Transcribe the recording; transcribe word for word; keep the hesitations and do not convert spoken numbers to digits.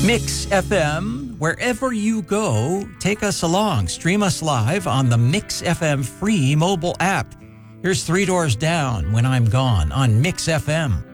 Mix F M, wherever you go, take us along. Stream us live on the Mix F M free mobile app. Here's Three Doors Down, When I'm Gone, on Mix F M.